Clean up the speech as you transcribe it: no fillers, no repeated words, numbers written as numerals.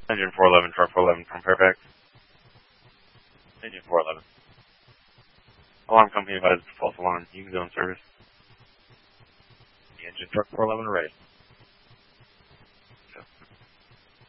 Engine 411, truck 411 from Fairfax. Engine 411. Alarm company advised false alarm. You can go in service. The engine truck 411 ready.